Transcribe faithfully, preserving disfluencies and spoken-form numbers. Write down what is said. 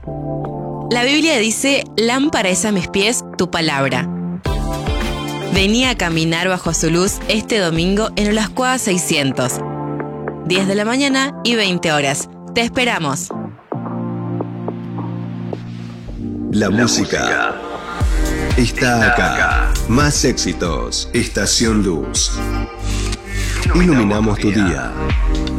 La Biblia dice: lámpara es a mis pies tu palabra. Vení a caminar bajo su luz este domingo en Olascoa seiscientos. diez de la mañana y veinte horas. Te esperamos. La, La música, música está acá. acá. Más éxitos. Estación Luz. Iluminamos, Iluminamos tu día. día.